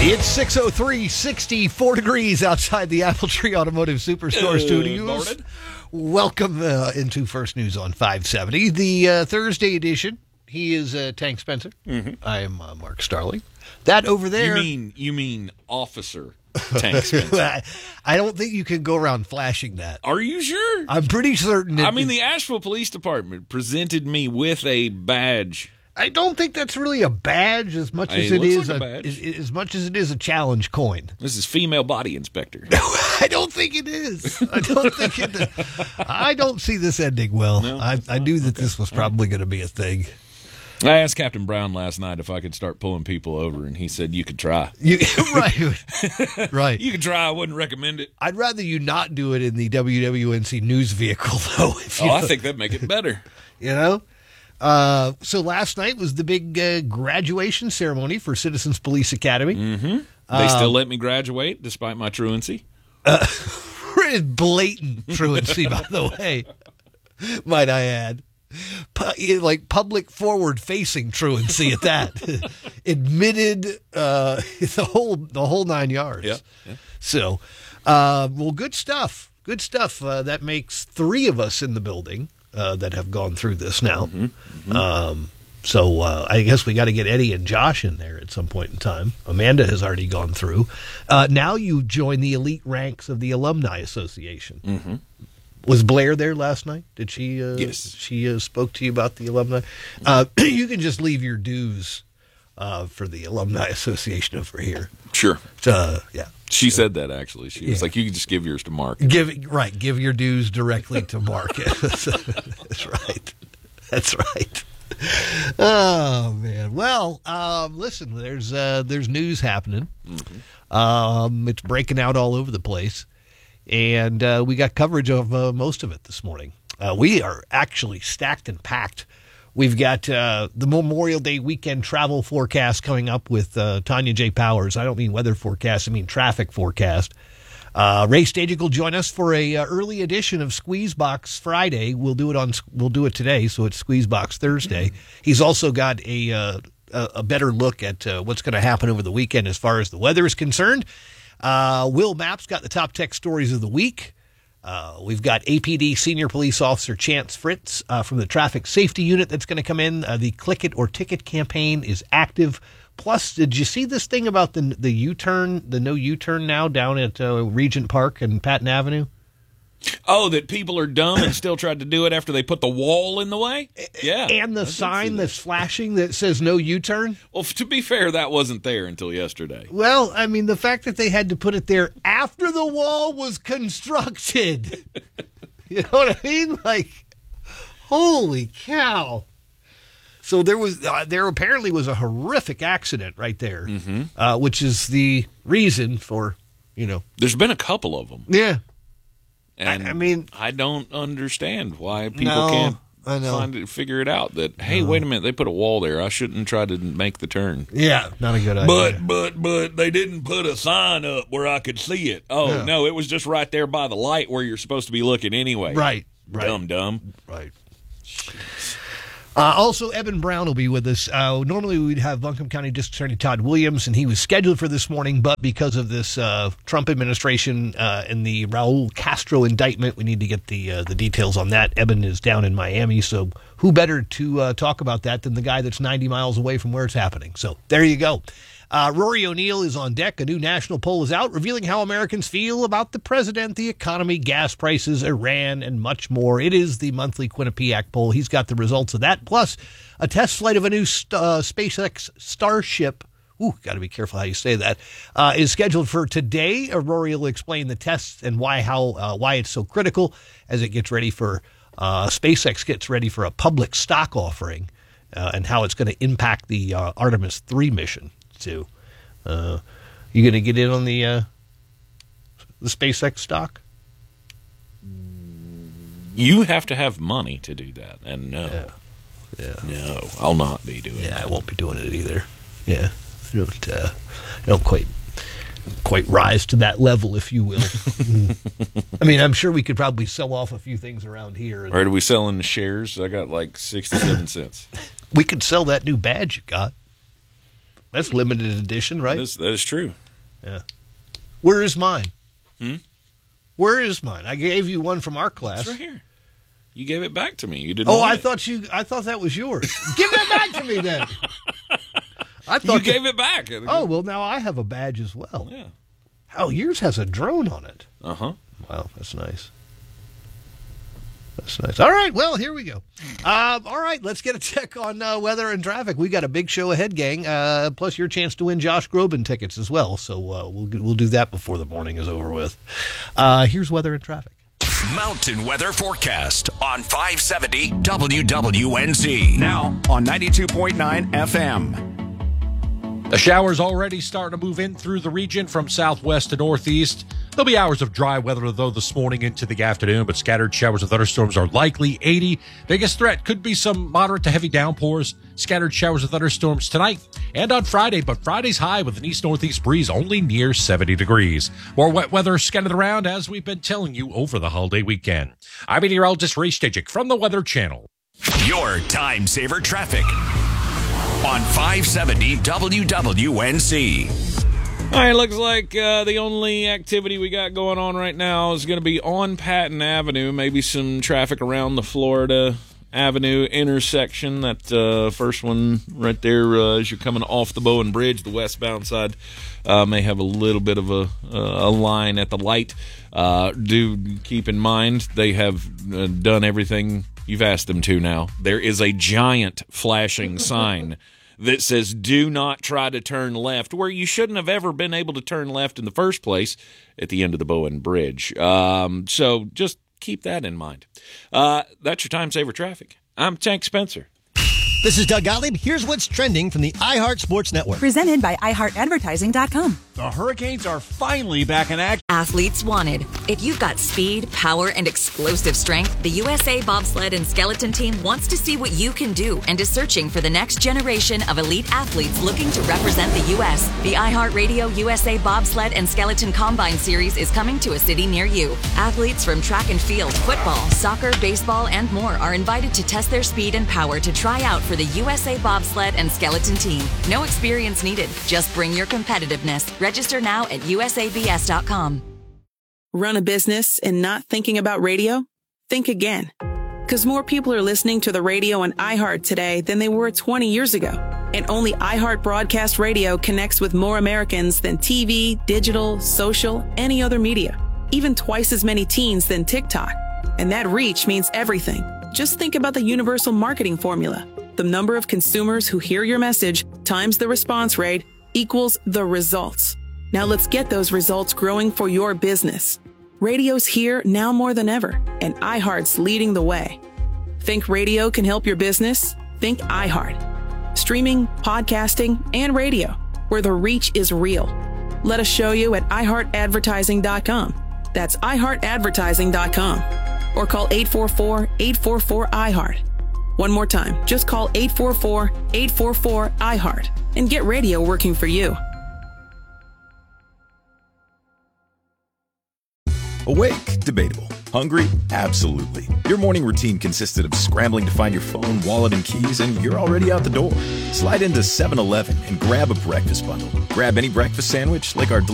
It's 6:03, 64 degrees outside the Apple Tree Automotive Superstore studios. Morning. Welcome into First News on 570, the Thursday edition. He is Tank Spencer. Mm-hmm. I am Mark Starling. That over there. You mean Officer Tank Spencer? I don't think you can go around flashing that. Are you sure? I'm pretty certain. The Asheville Police Department presented me with a badge. I don't think that's really a badge as much as It it looks is like a badge. as much as it is a challenge coin. This is female body inspector. I don't think it is. I don't see this ending well. No? I knew that this was probably going to be a thing. I asked Captain Brown last night if I could start pulling people over, and he said you could try. Right. You could try. I wouldn't recommend it. I'd rather you not do it in the WWNC news vehicle, though. I think that'd make it better. You know? So last night was the big graduation ceremony for Citizens Police Academy. Mm-hmm. They still let me graduate despite my truancy. Blatant truancy, by the way, might I add. Like public forward-facing truancy at that. Admitted the whole 9 yards. Yeah. So, well, good stuff. Good stuff. That makes three of us in the building that have gone through this now. Mm-hmm. So I guess we got to get Eddie and Josh in there at some point in time. Amanda has already gone through. Now you join the elite ranks of the Alumni Association. Mm-hmm. Was Blair there last night? Did she? Yes. She spoke to you about the alumni. You can just leave your dues for the Alumni Association over here. Sure. Yeah. She said that, actually. She was like, you can just give yours to Mark. Give your dues directly to Mark. That's right. That's right. Oh, man. Well, listen, there's news happening. Mm-hmm. It's breaking out all over the place. And we got coverage of most of it this morning. We are actually stacked and packed. We've got the Memorial Day weekend travel forecast coming up with Tanya J. Powers. I don't mean weather forecast, I mean traffic forecast. Ray Stajic will join us for a early edition of Squeezebox Friday. We'll do it today, so it's Squeezebox Thursday. He's also got a better look at what's going to happen over the weekend as far as the weather is concerned. Will Mapp's got the top tech stories of the week. We've got APD Senior Police Officer Chance Fritz from the Traffic Safety Unit that's going to come in. The Click It or Ticket campaign is active. Plus, did you see this thing about the U-turn, the no U-turn now down at Regent Park and Patton Avenue? Oh, that people are dumb and still tried to do it after they put the wall in the way? Yeah. And the sign that's flashing that says no U-turn? Well, to be fair, that wasn't there until yesterday. Well, I mean, the fact that they had to put it there after the wall was constructed. You know what I mean? Like, holy cow. So there apparently was a horrific accident right there, which is the reason for, There's been a couple of them. Yeah. And I mean, I don't understand why people can't figure it out that, hey, wait a minute, they put a wall there. I shouldn't try to make the turn. Yeah, not a good idea. But they didn't put a sign up where I could see it. Oh, yeah. No, it was just right there by the light where you're supposed to be looking anyway. Right. Dumb. Right. Also, Eben Brown will be with us. Normally, we'd have Buncombe County District Attorney Todd Williams, and he was scheduled for this morning, but because of this Trump administration and the Raul Castro indictment, we need to get the details on that. Eben is down in Miami, so who better to talk about that than the guy that's 90 miles away from where it's happening? So there you go. Rory O'Neill is on deck. A new national poll is out revealing how Americans feel about the president, the economy, gas prices, Iran, and much more. It is the monthly Quinnipiac poll. He's got the results of that, plus a test flight of a new SpaceX Starship. Ooh, got to be careful how you say that. Is scheduled for today. Rory will explain the tests and why it's so critical as it gets ready for SpaceX gets ready for a public stock offering and how it's going to impact the Artemis 3 mission. You going to get in on the SpaceX stock? You have to have money to do that, and no, I'll not be doing. Yeah, I won't be doing it either. Yeah, I don't quite rise to that level, if you will. I mean, I'm sure we could probably sell off a few things around here. Or are we selling shares? I got like 67 cents. We could sell that new badge you got. That's limited edition, right? That is true. Yeah. Where is mine? Where is mine? I gave you one from our class. It's right here. You gave it back to me. You didn't. Oh, I thought that was yours. Give it back to me then. I thought you gave it back. Oh, well, now I have a badge as well. Yeah. Oh, yours has a drone on it. Uh-huh. Wow, that's nice. That's nice. All right, well, here we go. All right, let's get a check on weather and traffic. We got a big show ahead, gang. Plus your chance to win Josh Groban tickets as well. So we'll do that before the morning is over with. Here's weather and traffic. Mountain weather forecast on 570 WWNZ. Now on 92.9 FM. The showers already starting to move in through the region from southwest to northeast. There'll be hours of dry weather, though, this morning into the afternoon, but scattered showers and thunderstorms are likely. 80. Biggest threat could be some moderate to heavy downpours. Scattered showers and thunderstorms tonight and on Friday, but Friday's high with an east-northeast breeze only near 70 degrees. More wet weather scattered around, as we've been telling you, over the holiday weekend. I'm meteorologist Ray Stajic from the Weather Channel. Your time saver traffic on 570 WWNZ. All right, looks like the only activity we got going on right now is going to be on Patton Avenue. Maybe some traffic around the Florida Avenue intersection. That first one right there as you're coming off the Bowen Bridge, the westbound side, may have a little bit of a line at the light. Do keep in mind they have done everything you've asked them to now. There is a giant flashing sign that says, do not try to turn left, where you shouldn't have ever been able to turn left in the first place at the end of the Bowen Bridge. So just keep that in mind. That's your time saver traffic. I'm Tank Spencer. This is Doug Gottlieb. Here's what's trending from the iHeart Sports Network. Presented by iHeartAdvertising.com. The Hurricanes are finally back in action. Athletes wanted. If you've got speed, power, and explosive strength, the USA Bobsled and Skeleton Team wants to see what you can do and is searching for the next generation of elite athletes looking to represent the U.S. The iHeartRadio USA Bobsled and Skeleton Combine Series is coming to a city near you. Athletes from track and field, football, soccer, baseball, and more are invited to test their speed and power to try out for the USA Bobsled and Skeleton Team. No experience needed. Just bring your competitiveness. Register now at usabs.com. Run a business and not thinking about radio? Think again. Because more people are listening to the radio on iHeart today than they were 20 years ago. And only iHeart Broadcast Radio connects with more Americans than TV, digital, social, any other media. Even twice as many teens than TikTok. And that reach means everything. Just think about the universal marketing formula. The number of consumers who hear your message times the response rate equals the results. Now let's get those results growing for your business. Radio's here now more than ever, and iHeart's leading the way. Think radio can help your business? Think iHeart. Streaming, podcasting, and radio, where the reach is real. Let us show you at iHeartAdvertising.com. That's iHeartAdvertising.com. Or call 844-844-iHeart. One more time, just call 844-844-iHeart and get radio working for you. Awake? Debatable. Hungry? Absolutely. Your morning routine consisted of scrambling to find your phone, wallet, and keys, and you're already out the door. Slide into 7-Eleven and grab a breakfast bundle. Grab any breakfast sandwich like our